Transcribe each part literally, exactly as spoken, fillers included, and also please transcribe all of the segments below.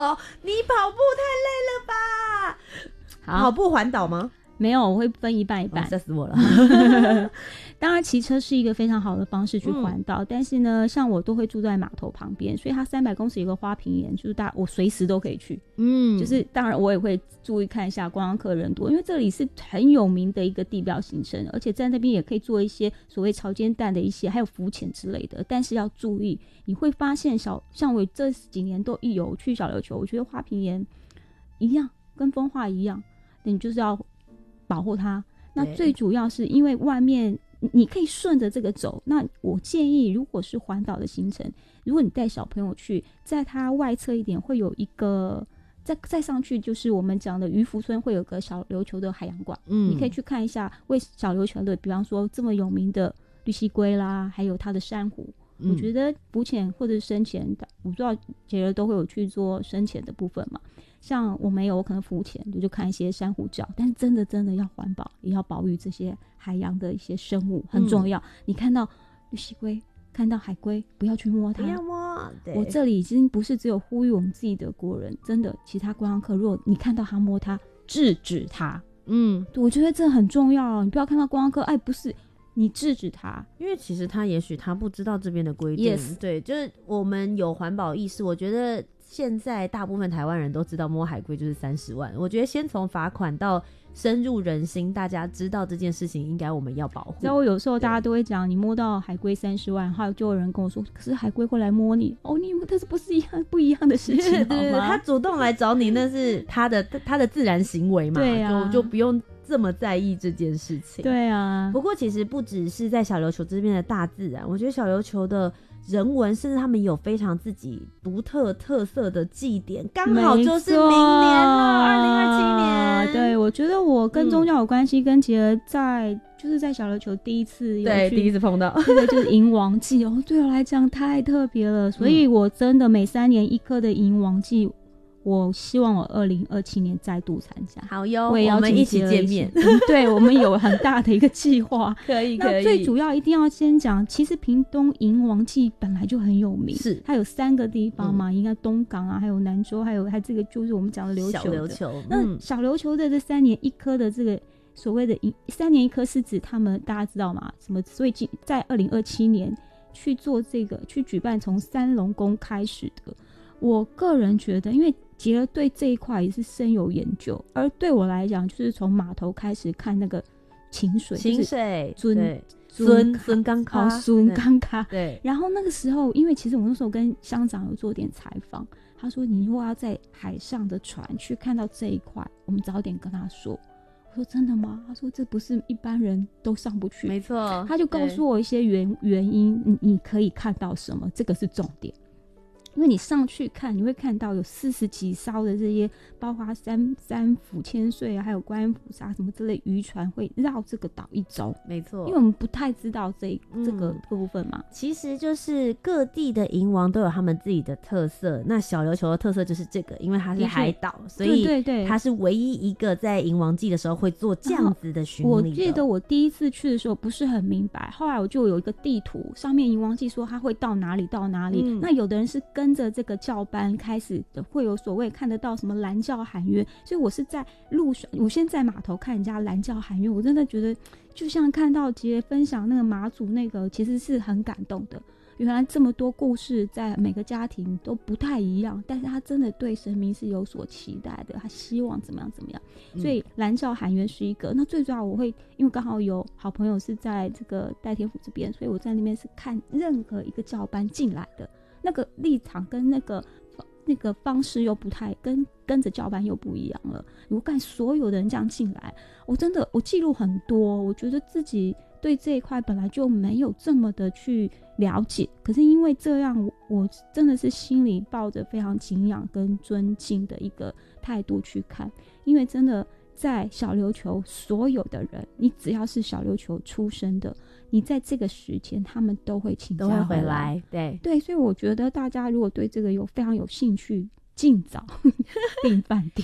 哦，你跑步太累了吧？跑步环岛吗？ 没有，我会分一半一半。 吓、哦、死我了！ 当然，骑车是一个非常好的方式去环岛、嗯，但是呢，像我都会住在码头旁边，所以它三百公尺有个花瓶岩，就是大我随时都可以去。嗯，就是当然我也会注意看一下观光客人多，因为这里是很有名的一个地标行程，而且在那边也可以做一些所谓潮间带的一些，还有浮潜之类的。但是要注意，你会发现小像我这几年都一有去小琉球，我觉得花瓶岩一样，跟风化一样，你就是要保护它。那最主要是因为外面你可以顺着这个走，那我建议如果是环岛的行程，如果你带小朋友去，在它外侧一点会有一个再再上去，就是我们讲的渔夫村会有个小琉球的海洋馆，嗯，你可以去看一下为小琉球的比方说这么有名的绿蜥龟啦，还有它的珊瑚、嗯、我觉得浮潜或者深潜，我不知道杰儿都会有去做深潜的部分嘛，像我没有，我可能浮潜，我就看一些珊瑚礁，但是真的真的要环保，也要保育这些海洋的一些生物，很重要。嗯、你看到绿蜥龟，看到海龟，不要去摸它， 不要摸。对， 我这里已经不是只有呼吁我们自己的国人，真的，其他观光客，如果你看到他摸它，制止他。嗯，我觉得这很重要，你不要看到观光客，哎，不是。你制止他， 因为其实他也许他不知道这边的规定。Yes. 对，就是我们有环保意识，我觉得现在大部分台湾人都知道摸海龟就是三十万。我觉得先从罚款到深入人心，大家知道这件事情应该我们要保护。 然后我有时候大家都会讲，你摸到海龟三十万，还有就有人跟我说，可是海龟会来摸你哦，你这是不是一样不一样的事情？ 对，他主动来找你，那是他的他的自然行为嘛，对啊，就就不用这么在意这件事情。 对啊， 不过其实不只是在小琉球这边的大自然，我觉得小琉球的人文，甚至他们有非常自己独特特色的祭典，刚好就是明年了，二零二七年。 对，我觉得我跟宗教有关系，嗯、跟杰儿在就是在小琉球第一次有对第一次碰到， 这个就是迎王祭哦，对我来讲太特别了，所以我真的每三年一颗的迎王祭。我希望我二零二七年再度参加。 好哟，我也要我们一起见面。 嗯、对，我们有很大的一个计划。 可以可以。 那最主要一定要先讲，其实屏东迎王祭本来就很有名， 是它有三个地方嘛，嗯、应该东港啊，还有南州，还有还有这个就是我们讲的琉球的。 小琉球。嗯、 那小琉球的这三年一颗的这个所谓的三年一颗是指他们大家知道吗？什么？所以在二零二七年去做这个去举办从三龙宫开始的。我个人觉得，因为杰儿对这一块也是深有研究，而对我来讲，就是从码头开始看那个清水， 清水尊尊尊冈卡， 尊冈卡。 对。 然后那个时候，因为其实我那时候跟乡长有做点采访，他说你如果要在海上的船去看到这一块，我们早点跟他说。我说真的吗？他说这不是一般人都上不去。 没错。 他就告诉我一些原原因，你你可以看到什么，这个是重点。因为你上去看，你会看到有四十几艘的这些，包括三三府千岁啊，还有观音菩萨什么之类渔船会绕这个岛一周。 没错， 因为我们不太知道这、嗯、这个部分嘛。 其实就是各地的迎王都有他们自己的特色。那小琉球的特色就是这个，因为它是海岛，所以它是唯一一个在迎王祭的时候会做这样子的巡礼的。 我记得我第一次去的时候不是很明白，后来我就有一个地图，上面迎王祭说它会到哪里到哪里。嗯、那有的人是跟着这个教班开始的，会有所谓看得到什么蓝教喊乐，所以我是在路上，我先在码头看人家蓝教喊乐，我真的觉得就像看到杰分享那个马祖那个，其实是很感动的。原来这么多故事在每个家庭都不太一样，但是他真的对神明是有所期待的，他希望怎么样怎么样。所以蓝教喊乐是一个。那最主要我会因为刚好有好朋友是在这个代天府这边，所以我在那边是看任何一个教班进来的那个立场跟那个那个方式又不太跟跟着教班又不一样了。我看所有的人这样进来，我真的我记录很多，我觉得自己对这一块本来就没有这么的去了解，可是因为这样，我真的是心里抱着非常敬仰跟尊敬的一个态度去看，因为真的在小琉球所有的人，你只要是小琉球出生的，你在这个时间他们都会请假回来， 都会回来。对对，所以我觉得大家如果对这个有非常有兴趣，尽早订饭店。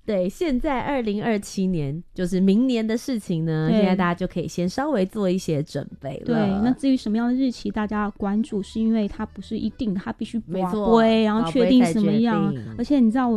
对，现在二零二七年就是明年的事情呢，现在大家就可以先稍微做一些准备了。 对，那至于什么样的日期大家要关注，是因为它不是一定，它必须没错， 然后确定什么样。而且你知道